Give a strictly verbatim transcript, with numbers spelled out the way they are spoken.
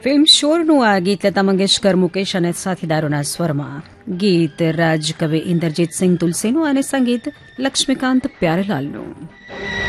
Film શોરનું આ ગીત લતા મંગેશકર, મુકેશ અને સાથીદારોના સ્વરમાં. ગીત રાજકવિ ઇન્દ્રજીત સિંહ તુલસીનું અને સંગીત લક્ષ્મીકાંત પ્યારેલાલનું.